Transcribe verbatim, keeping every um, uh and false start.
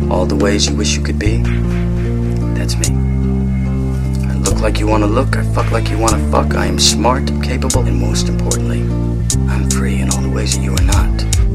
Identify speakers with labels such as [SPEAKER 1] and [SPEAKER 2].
[SPEAKER 1] All the ways you wish you could be, that's me. I look like you wanna look, I fuck like you wanna fuck, I am smart, capable, and most importantly, I'm free in all the ways that you are not.